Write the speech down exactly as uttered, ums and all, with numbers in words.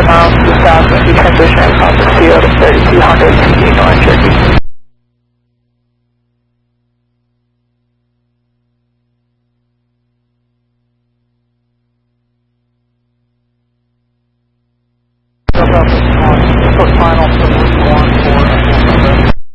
five miles to the south as you transition across the field of thirty-two hundred feet North Cherokee. Final for one four.